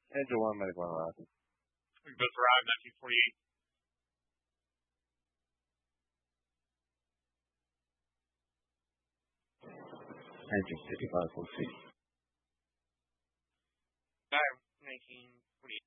Angel 1, Medical 1 last. We both arrived 1948. Engine 55, full C. 1948.